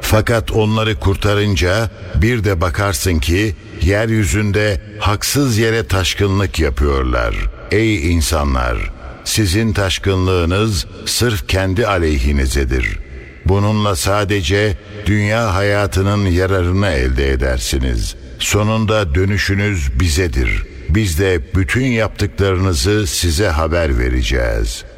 Fakat onları kurtarınca bir de bakarsın ki yeryüzünde haksız yere taşkınlık yapıyorlar. Ey insanlar! Sizin taşkınlığınız sırf kendi aleyhinizedir. Bununla sadece dünya hayatının yararını elde edersiniz. Sonunda dönüşünüz bizedir. Biz de bütün yaptıklarınızı size haber vereceğiz.